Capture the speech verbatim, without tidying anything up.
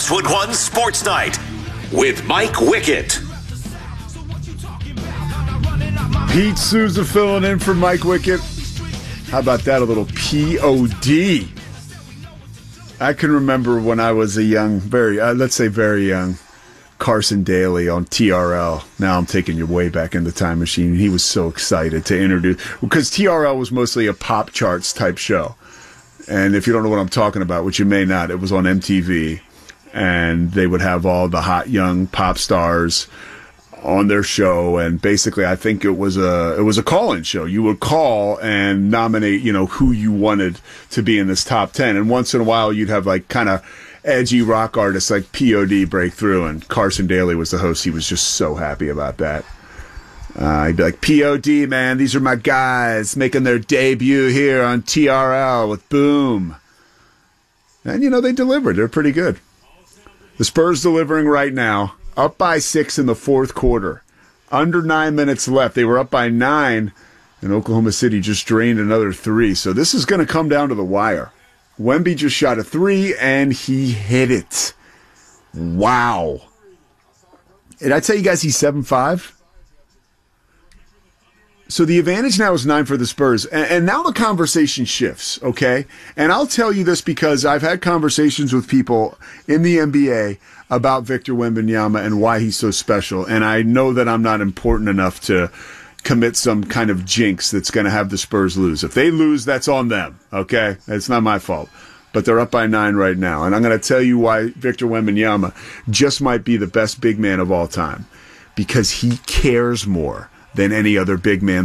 Westwood One Sports Night with Mike Wickett. Pete Souza filling in for Mike Wickett. How about that, a little P O D? I can remember when I was a young, very, uh, let's say very young, Carson Daly on T R L. Now I'm taking you way back in the time machine. He was so excited to introduce, because T R L was mostly a pop charts type show. And if you don't know what I'm talking about, which you may not, it was on M T V. And they would have all the hot young pop stars on their show, and basically I think it was a it was a call-in show. You would call and nominate, you know, who you wanted to be in this top ten, and once in a while you'd have like kind of edgy rock artists like P O D break through, and Carson Daly was the host. He was just so happy about that. Uh, he'd be like, P O D, man, these are my guys making their debut here on T R L with Boom. And, you know, they delivered. They're pretty good. The Spurs delivering right now. Up by six in the fourth quarter. Under nine minutes left. They were up by nine, and Oklahoma City just drained another three. So this is going to come down to the wire. Wemby just shot a three, and he hit it. Wow. Did I tell you guys he's seven five? So the advantage now is nine for the Spurs. And, and now the conversation shifts, okay? And I'll tell you this because I've had conversations with people in the N B A about Victor Wembanyama and why he's so special. And I know that I'm not important enough to commit some kind of jinx that's going to have the Spurs lose. If they lose, that's on them, okay? It's not my fault. But they're up by nine right now. And I'm going to tell you why Victor Wembanyama just might be the best big man of all time. Because he cares more than any other big man